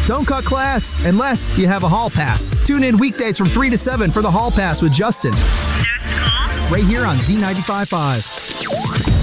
Don't cut class unless you have a hall pass. Tune in weekdays from 3 to 7 for the Hall Pass with Justin. Right here on Z95.5.